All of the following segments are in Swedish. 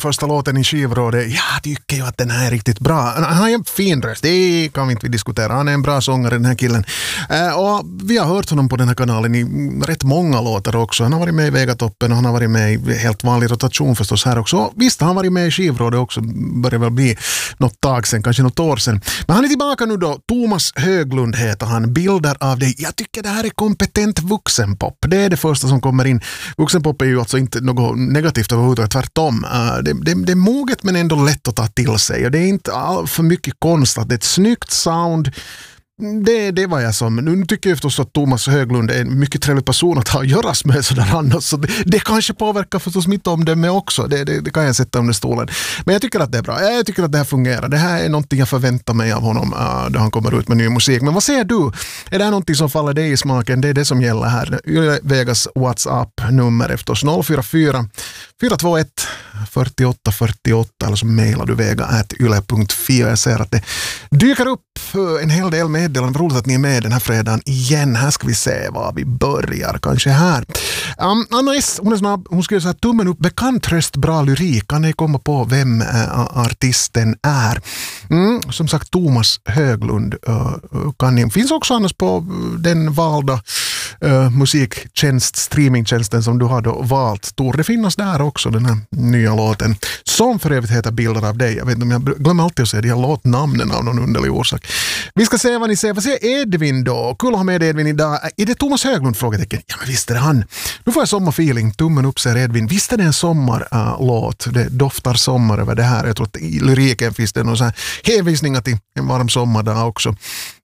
första låten i skivrådet. Jag tycker ju att den här är riktigt bra. Han har en fin röst, det kan vi inte diskutera. Han är en bra sångare, den här killen. Och vi har hört honom på den här kanalen i rätt många låtar också. Han har varit med i Vegatoppen och han har varit med i helt vanlig rotation förstås här också. Och visst, han har varit med i skivrådet också. Börjar väl bli något tag sedan, kanske något år sedan. Men han är tillbaka nu då. Thomas Höglund heter han. Bilder av dig. Jag tycker det här är kompetent vuxenpop. Det är det första som kommer in. Vuxenpop är ju alltså inte något negativt överhuvudtaget, tvärtom. Det är moget men ändå lätt att ta till sig. Och det är inte för mycket konstigt. Det är ett snyggt sound. Det var jag som. Nu tycker jag förstås att Thomas Höglund är en mycket trevlig person att ha att göras med sådär annars. Så det kanske påverkar förstås mitt omdöme också. Det kan jag sätta under stolen. Men jag tycker att det är bra. Jag tycker att det här fungerar. Det här är någonting jag förväntar mig av honom då han kommer ut med ny musik. Men vad säger du? Är det här någonting som faller dig i smaken? Det är det som gäller här. Vegas WhatsApp-nummer efter 044 421 48 48 eller så mejlar du vega@yle.fi. Jag ser att det dyker upp en hel del meddelanden. Roligt att ni är med den här fredagen igen. Här ska vi se var vi börjar. Kanske här. Anna S, hon är snabb. Hon skriver så här: tummen upp, bekant röst, bra lyrik. Kan ni komma på vem artisten är? Som sagt, Thomas Höglund kan ni. Finns också annars på den valda musiktjänst, streamingtjänsten som du har då valt. Tor, det finns där också den här nya låten. Som för övrigt heter Bilder av dig. Jag vet inte om jag glömmer alltid att säga de här låtnamnen av någon underlig orsak. Vi ska se vad ni säger. Vad säger Edvin då? Kul att ha med Edvin idag. Är det Thomas Höglund? Frågetecken. Ja, men visst är det han. Nu får jag sommarfeeling. Tummen upp, säger Edvin. Visst är det en sommarlåt. Det doftar sommar över det här. Jag tror att i lyriken finns det någon så här hänvisningar till en varm sommardag också.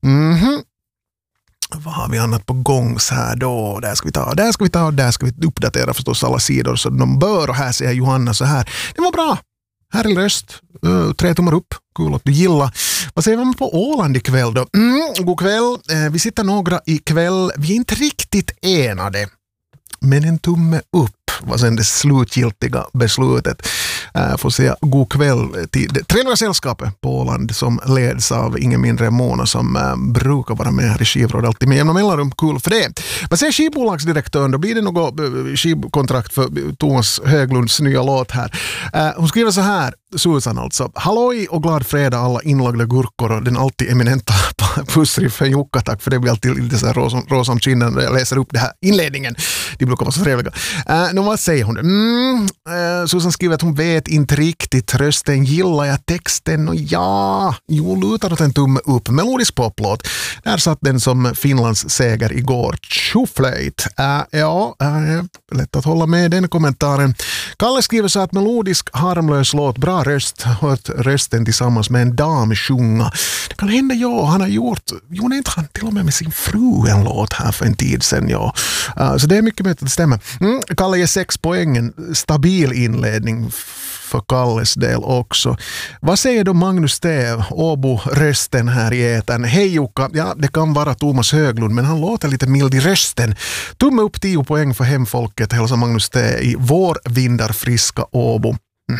Vad har vi annat på gång så här då? Där ska vi uppdatera förstås alla sidor så de bör. Och här säger Johanna så här. Det var bra. Härlig röst. 3 tummar upp. Kul att du gillar. Vad säger man på Åland ikväll då? God kväll. Vi sitter några ikväll. Vi är inte riktigt enade. Men en tumme upp var sen det slutgiltiga beslutet. Får säga god kväll till det trevliga sällskapet på Åland som leds av ingen mindre än Mona som brukar vara med här i skivrådet alltid med jämna mellanrum. Kul för det. Vad säger skivbolagsdirektören då? Blir det något skivkontrakt för Thomas Höglunds nya låt här? Hon skriver så här, Susan alltså. Halloj och glad fredag alla inlagda gurkor och den alltid eminenta pussriffen Jukka, tack för det blir alltid lite så här rosa om kinden när jag läser upp det här inledningen. De brukar vara så trevliga. Vad säger hon? Susan skriver att hon vet inte riktigt. Rösten gillar jag, texten och lutar åt en tumme upp. Melodisk poplåt. Där satt den som Finlands seger igår. Tjoflöjt. Lätt att hålla med den kommentaren. Kalle skriver så att melodisk harmlös låt, bra röst. Hört rösten tillsammans med en dam sjunga. Det kan hända, han har gjort, inte han till och med sin fru en låt här för en tid sedan, så det är mycket möjligt att det stämmer. Kalle ger 6 poängen, stabil inledning för Kalles del också. Vad säger då Magnus T. Åbo-rösten här i ätern? Hej Jukka, det kan vara Thomas Höglund men han låter lite mild i rösten. Tumme upp 10 poäng för hemfolket, hälsar Magnus T. i vårvindar friska Åbo.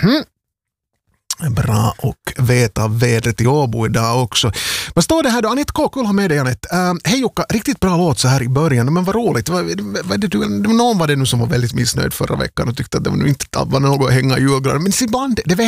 Bra och veta vädret i Åbo idag också. Vad står det här då? Anette K. Kul har med dig, Anette. Hej Jukka, riktigt bra låt så här i början. Men vad roligt. Någon var det nu som var väldigt missnöjd förra veckan och tyckte att det var inte var något att hänga i julgranen. Men ibland, det